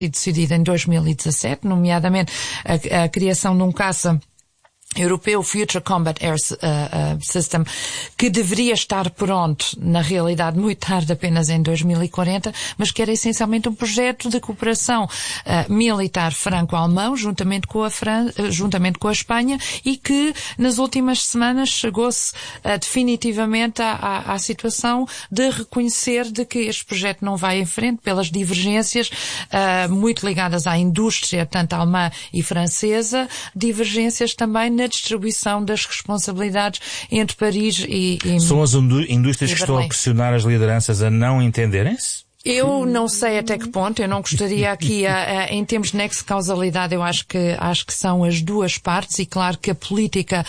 decidida em 2017, nomeadamente a criação de um caça europeu Future Combat Air System, que deveria estar pronto, na realidade, muito tarde, apenas em 2040, mas que era essencialmente um projeto de cooperação militar franco-alemão, juntamente com a Espanha, e que nas últimas semanas chegou-se definitivamente à situação de reconhecer de que este projeto não vai em frente pelas divergências muito ligadas à indústria, tanto alemã e francesa, divergências também na distribuição das responsabilidades entre Paris e São as indústrias que estão a pressionar as lideranças a não entenderem-se? Eu não sei até que ponto, eu não gostaria aqui, em termos de nexo de causalidade, eu acho que são as duas partes, e claro que a política,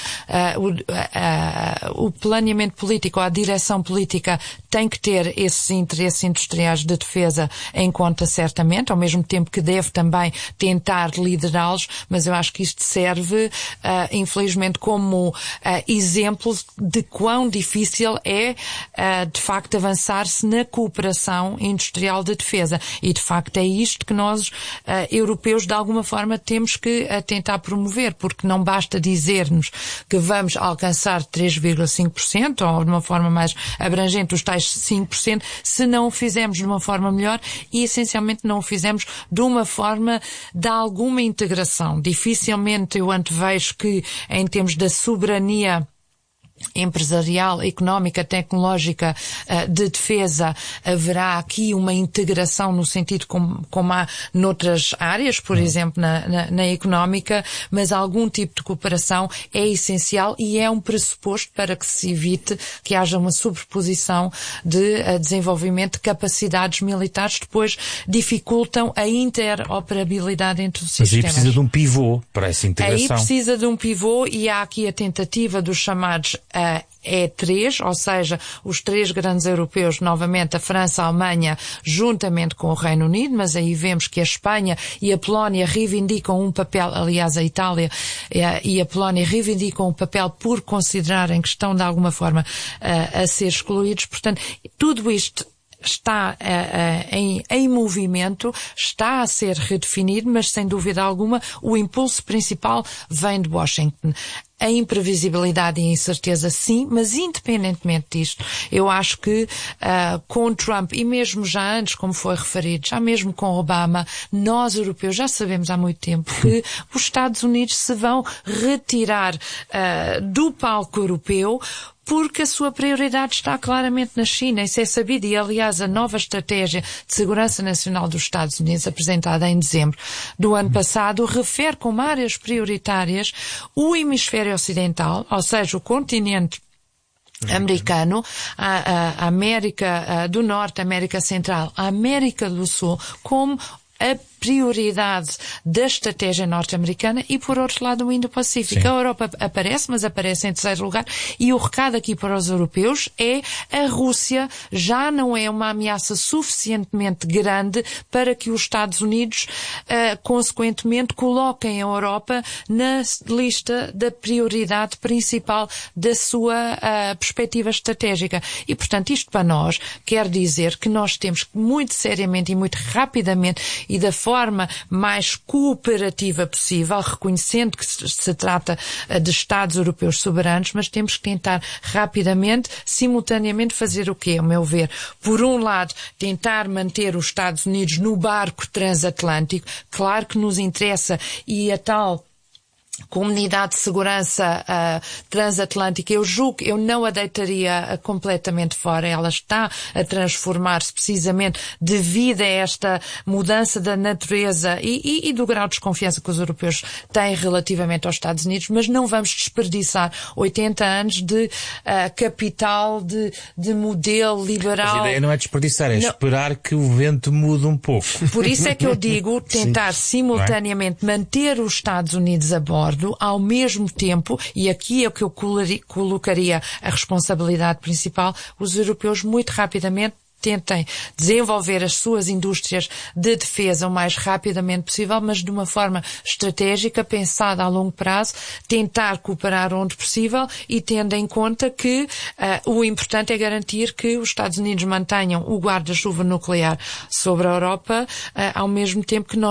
o planeamento político, a direção política tem que ter esses interesses industriais de defesa em conta, certamente, ao mesmo tempo que deve também tentar liderá-los, mas eu acho que isto serve, infelizmente, como exemplo de quão difícil é, de facto, avançar-se na cooperação industrial de defesa. E, de facto, é isto que nós, europeus, de alguma forma, temos que tentar promover, porque não basta dizer-nos que vamos alcançar 3,5%, ou de uma forma mais abrangente, os tais 5%, se não o fizermos de uma forma melhor e, essencialmente, não o fizermos de uma forma de alguma integração. Dificilmente eu antevejo que, em termos da soberania empresarial, económica, tecnológica, de defesa, haverá aqui uma integração no sentido como há noutras áreas, por exemplo na económica, mas algum tipo de cooperação é essencial e é um pressuposto para que se evite que haja uma sobreposição de desenvolvimento de capacidades militares que depois dificultam a interoperabilidade entre os sistemas. Mas aí precisa de um pivô para essa integração. Aí precisa de um pivô, e há aqui a tentativa dos chamados E3, ou seja, os três grandes europeus, novamente a França, a Alemanha, juntamente com o Reino Unido, mas aí vemos que a Espanha e a Polónia reivindicam um papel, aliás a Itália e a Polónia reivindicam um papel por considerarem que estão de alguma forma a ser excluídos. Portanto, tudo isto está em movimento, está a ser redefinido, mas sem dúvida alguma o impulso principal vem de Washington. A imprevisibilidade e a incerteza, sim, mas independentemente disto, eu acho que com Trump, e mesmo já antes, como foi referido, já mesmo com Obama, nós europeus já sabemos há muito tempo que os Estados Unidos se vão retirar do palco europeu, porque a sua prioridade está claramente na China. Isso é sabido, e aliás a nova estratégia de segurança nacional dos Estados Unidos, apresentada em dezembro do ano passado, refere como áreas prioritárias o hemisfério ocidental, ou seja, o continente americano, a América do Norte, a América Central, a América do Sul, como a prioridade da estratégia norte-americana, e por outro lado o Indo-Pacífico. Sim. A Europa aparece, mas aparece em terceiro lugar, e o recado aqui para os europeus é: a Rússia já não é uma ameaça suficientemente grande para que os Estados Unidos, consequentemente, coloquem a Europa na lista da prioridade principal da sua perspectiva estratégica. E, portanto, isto para nós quer dizer que nós temos que muito seriamente e muito rapidamente e da forma mais cooperativa possível, reconhecendo que se trata de Estados europeus soberanos, mas temos que tentar rapidamente, simultaneamente, fazer o quê, ao meu ver? Por um lado, tentar manter os Estados Unidos no barco transatlântico. Claro que nos interessa, e a tal Comunidade de Segurança Transatlântica, eu julgo que eu não a deitaria completamente fora. Ela está a transformar-se precisamente devido a esta mudança da natureza e do grau de desconfiança que os europeus têm relativamente aos Estados Unidos, mas não vamos desperdiçar 80 anos de capital, de modelo liberal. A ideia não é desperdiçar, é esperar que o vento mude um pouco. Por isso é que eu digo tentar simultaneamente manter os Estados Unidos a bordo, ao mesmo tempo, e aqui é o que eu colocaria a responsabilidade principal, os europeus muito rapidamente tentem desenvolver as suas indústrias de defesa o mais rapidamente possível, mas de uma forma estratégica, pensada a longo prazo, tentar cooperar onde possível e tendo em conta que o importante é garantir que os Estados Unidos mantenham o guarda-chuva nuclear sobre a Europa, ao mesmo tempo que nós